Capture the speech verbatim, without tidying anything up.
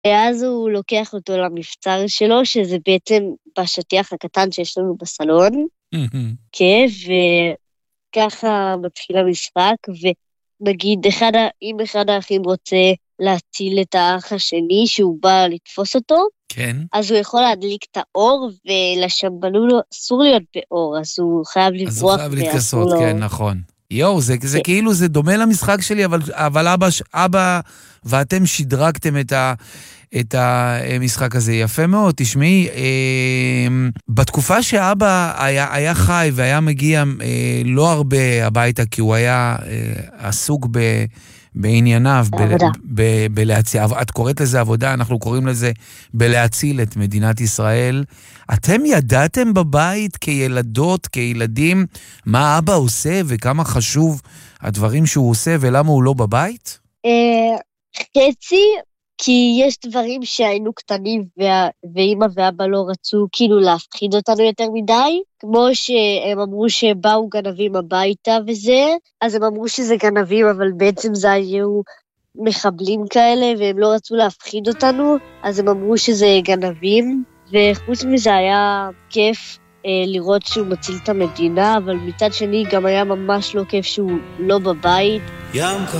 ואז הוא לוקח אותו למבצר שלו, שזה בעצם בשטיח הקטן שיש לנו בסלון. כן, וככה מתחיל המשחק, ונגיד, אחד, אם אחד האחים רוצה להציל את האח השני, שהוא בא לתפוס אותו, כן. אז הוא יכול להדליק את האור, ולשמבלולו אסור להיות באור, אז הוא חייב לברוח. אז הוא חייב להתכסות, כן, נכון. יואו, זה, זה כאילו, זה דומה למשחק שלי, אבל, אבל אבא, אבא ואתם שדרגתם את ה... את המשחק הזה. יפה מאוד, תשמעי, אה, בתקופה שאבא היה, היה חי והיה מגיע אה, לא הרבה הביתה, כי הוא היה אה, עסוק ב, בענייניו, ב, ב, בלהציל, את קוראת לזה עבודה, אנחנו קוראים לזה בלהציל את מדינת ישראל. אתם ידעתם בבית כילדות, כילדים, מה אבא עושה וכמה חשוב הדברים שהוא עושה ולמה הוא לא בבית? אה, חצי, כי יש דברים שהיינו קטנים, וה... ואמא ואבא לא רצו כאילו להפחיד אותנו יותר מדי, כמו שהם אמרו שבאו גנבים הביתה וזה, אז הם אמרו שזה גנבים, אבל בעצם זה היו מחבלים כאלה, והם לא רצו להפחיד אותנו, אז הם אמרו שזה גנבים, וחוץ מזה היה כיף אה, לראות שהוא מציל את המדינה, אבל מצד שני גם היה ממש לא כיף שהוא לא בבית. ים